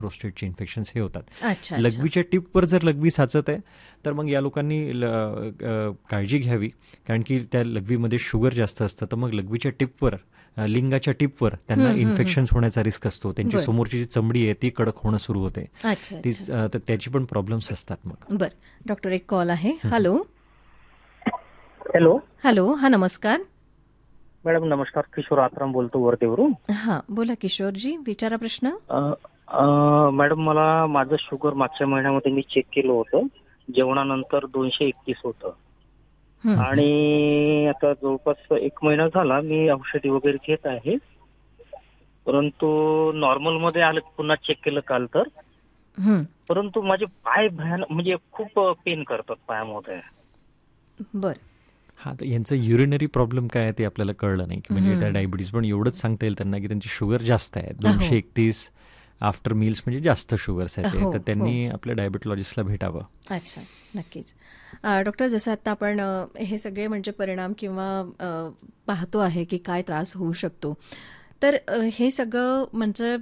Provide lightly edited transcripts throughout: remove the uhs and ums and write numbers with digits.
प्रोस्टेटचे infections हे होतात. अच्छा. लघवीच्या टिपवर जर लघवी साचत आहे तर मग या लोकांनी काळजी घ्यावी, कारण की त्या लघवीमध्ये शुगर जास्त असतं. तर मग लघवीच्या टिपवर, लिंगाच्या टिपवर त्यांना इन्फेक्शन होण्याचा रिस्क असतो. त्यांची समोरची जी चमडी आहे ती कडक होणं सुरू होते. तर त्याची पण प्रॉब्लेम्स असतात. मग बरं डॉक्टर, एक कॉल आहे. हॅलो हॅलो हॅलो, हा नमस्कार मॅडम. नमस्कार, किशोर आत्राम बोलतो वर्धेवरून. हा बोला किशोरजी, विचारा प्रश्न. मॅडम, मला माझं शुगर मागच्या महिन्यामध्ये मी चेक केलं होतं. जेवणानंतर 231 होतं आणि आता जवळपास 1 महिना झाला मी औषधी वगैरे घेत आहे, परंतु नॉर्मल मध्ये आलं. पुन्हा चेक केलं काल तर, परंतु माझे पाय भयानक म्हणजे खूप पेन करतात पायामध्ये. बर, हा, तर यांचं युरिनरी प्रॉब्लेम काय आहे ते आपल्याला कळलं नाही, की म्हणजे त्या डायबिटीज. पण एवढंच सांगता येईल त्यांना की त्यांची शुगर जास्त आहे. 231 आफ्टर मील्स म्हणजे जास्त शुगर्स आहेत. तर त्यांनी आपल्या डायबिटॉलॉजिस्टला भेटावं. अच्छा, नक्कीच. डॉक्टर, जसं आता आपण हे सगळे म्हणजे परिणाम किंवा पाहतो आहे की काय त्रास होऊ शकतो, तर हे सगळं म्हणजे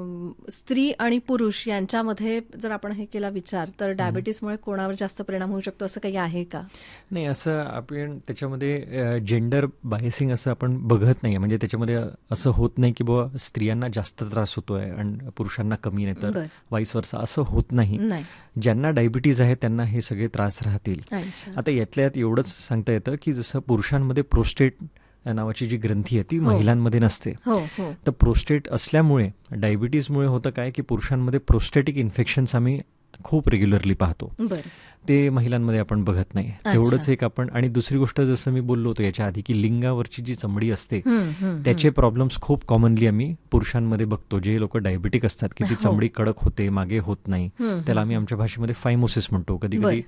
स्त्री आणि पुरुष यांच्यामध्ये जर आपण हे केला विचार, तर डायबिटीसमुळे कोणावर जास्त परिणाम होऊ शकतो असं काही आहे का? नाही, असं आपण त्याच्यामध्ये जेंडर बायसिंग असं आपण बघत नाही. म्हणजे त्याच्यामध्ये असं होत नाही की बुवा स्त्रियांना जास्त त्रास होतोय आणि पुरुषांना कमी, नाही तर वाईस वर्सा असं होत नाही. ज्यांना डायबिटीज आहे त्यांना हे सगळे त्रास राहतील. आता यातल्या यात एवढंच सांगता येतं की जसं पुरुषांमध्ये प्रोस्टेट नावाची जी ग्रंथी आहे ती महिलांमध्ये नसते. तर प्रोस्टेट असल्यामुळे डायबिटीजमुळे होतं काय की पुरुषांमध्ये प्रोस्टेटिक इन्फेक्शन्स आम्ही खूप रेग्युलरली पाहतो, ते महिलांमध्ये आपण बघत नाही. तेवढंच एक आपण. आणि दुसरी गोष्ट, जसं मी बोललो होतो याच्या आधी, की लिंगावरची जी चमडी असते त्याचे प्रॉब्लेम्स खूप कॉमनली आम्ही पुरुषांमध्ये बघतो. जे लोक डायबिटिक असतात की ती चमडी कडक होते, मागे होत नाही, त्याला आम्ही आमच्या भाषेमध्ये फायमोसिस म्हणतो. कधी कधी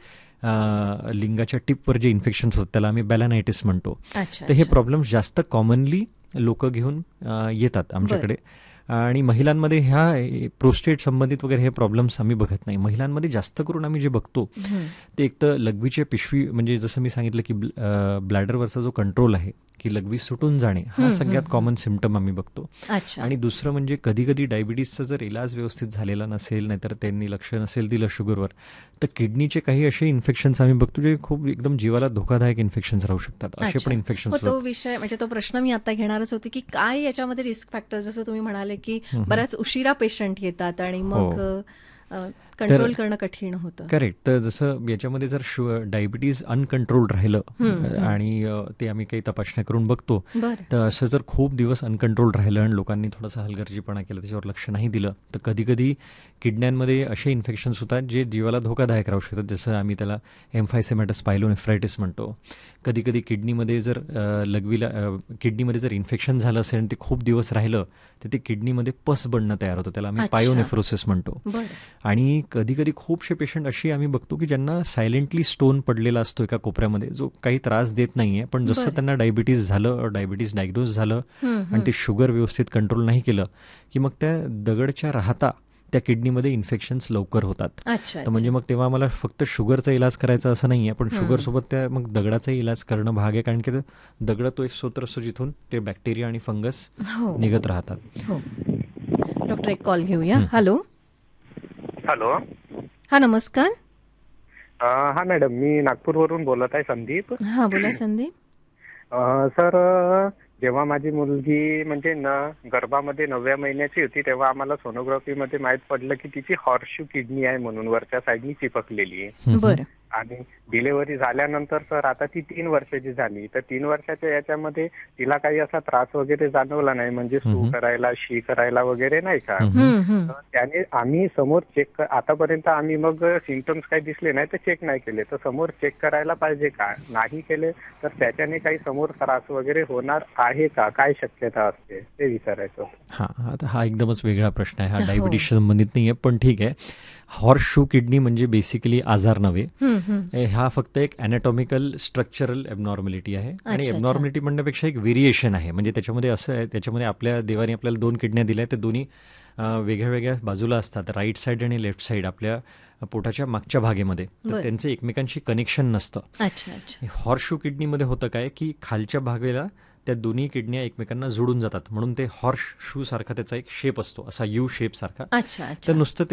लिंगाच्या टिपवर जे इन्फेक्शन्स होतात त्याला आम्ही बॅलानायटिस म्हणतो. तर हे प्रॉब्लेम्स जास्त कॉमनली लोक घेऊन येतात आमच्याकडे. आणि महिलांमध्ये ह्या प्रोस्टेट संबंधित वगैरे हे प्रॉब्लेम्स आम्ही बघत नाही. महिलांमध्ये जास्त करून आम्ही जे बघतो ते एक तर लघवीची पिशवी, म्हणजे जसं मी सांगितलं की ब्लॅडरवरचा जो कंट्रोल आहे की लघवी सुटून जाणे, हा सगळ्यात कॉमन सिम्पटम आम्ही बघतो. आणि दुसरं म्हणजे कधी कधी डायबिटीसचा जर इलाज व्यवस्थित झालेला नसेल, नाहीतर त्यांनी लक्ष नसेल दिलं शुगरवर, तर किडनीचे काही असे इन्फेक्शन्स आम्ही बघतो जे खूप एकदम जीवाला धोकादायक इन्फेक्शन्स राहू शकतात. असे पण इन्फेक्शन्स. तो विषय म्हणजे तो प्रश्न मी आता घेणारच होते की काय याच्यामध्ये रिस्क फॅक्टर, जसं तुम्ही म्हणाले की बऱ्याच उशिरा पेशंट येतात आणि मग कंट्रोल करणं कठीण होतं. करेक्ट. तर जसं याच्यामध्ये जर डायबिटीज अनकंट्रोल्ड राहिलं आणि ते आम्ही काही तपासण्या करून बघतो, तर असं जर खूप दिवस अनकंट्रोल्ड राहिलं आणि लोकांनी थोडासा हलगर्जीपणा केला, त्याच्यावर लक्ष नाही दिलं, तर कधी कधी किडण्यांमध्ये असे इन्फेक्शन्स होतात जे जीवाला धोकादायक राहू शकतात. जसं आम्ही त्याला एम्फायसेमॅटस पायलोनेफ्रायटिस म्हणतो. कधी कधी किडनीमध्ये जर किडनीमध्ये जर इन्फेक्शन झालं असेल आणि ते खूप दिवस राहिलं तर ते किडनीमध्ये पस बनणं तयार होतं, त्याला आम्ही पायोनेफ्रोसिस म्हणतो. आणि कधी कधी खूपसे पेशंट अशी आम्ही बघतो की ज्यांना सायलेंटली स्टोन पडलेला असतो एका कोपऱ्यामध्ये, जो काही त्रास देत नाहीये, पण जसं त्यांना डायबिटीज झालं, डायबिटीज डायग्नोज झालं आणि ते शुगर व्यवस्थित कंट्रोल नाही केलं की मग त्या दगडच्या राहता त्या किडनीमध्ये इन्फेक्शन्स लवकर होतात. तर म्हणजे मग तेव्हा आम्हाला फक्त शुगरचा इलाज करायचा असं नाही आहे, पण शुगर सोबत त्या मग दगडाचा इलाज करणं भाग आहे, कारण की दगड तो एक स्रोत असतो जिथून ते बॅक्टेरिया आणि फंगस निघत राहतात. डॉक्टर, एक कॉल घेऊया. हॅलो हॅलो, हा नमस्कार. हा मॅडम, मी नागपूरवरून बोलत आहे, संदीप. हा बोला संदीप. सर, जेव्हा माझी मुलगी म्हणजे गर्भामध्ये 9व्या महिन्याची होती तेव्हा आम्हाला सोनोग्राफीमध्ये माहित पडलं की तिची हॉर्सशू किडनी आहे म्हणून वरच्या साईडनी चिपकलेली आहे. बरं. आणि डिलिव्हरी झाल्यानंतर सर आता ती 3 वर्षाची झाली, तर 3 वर्षाच्या याच्यामध्ये तिला काही असा त्रास वगैरे जाणवला नाही, म्हणजे सू करायला, शी करायला वगैरे नाही का. त्याने आम्ही समोर चेक, आतापर्यंत आम्ही मग सिम्पटम्स काही दिसले नाही तर चेक नाही केले, तर समोर चेक करायला पाहिजे का, नाही केले तर त्याच्याने काही समोर त्रास वगैरे होणार आहे का, काय शक्यता असते ते विचारायचं. आता हा एकदमच वेगळा प्रश्न आहे, हा डायबिटीसशी संबंधित नाहीये, पण ठीक आहे. हॉर्सशू किडनी म्हणजे बेसिकली आजार नव्हे, हा फक्त एक अॅनाटॉमिकल स्ट्रक्चरल एबनॉर्मॅलिटी आहे. आणि एबनॉर्मॅलिटी म्हणण्यापेक्षा एक व्हेरिएशन आहे. म्हणजे त्याच्यामध्ये असं आहे, त्याच्यामध्ये आपल्या देवाने आपल्याला 2 किडन्या दिल्या, ते दोन्ही वेगळ्या वेगळ्या बाजूला असतात, राईट साईड आणि लेफ्ट साईड आपल्या पोटाच्या मागच्या भागेमध्ये, तर त्यांचं एकमेकांशी कनेक्शन नसतं. हॉर्सशू किडनीमध्ये होतं काय की खालच्या भागाला त्या दोन्ही किडन्या एकमेकांना जोडून जातात, म्हणून ते हॉर्स शू सारखा त्याचा एक शेप असतो, असा यू शेप सारखा. तर नुसतं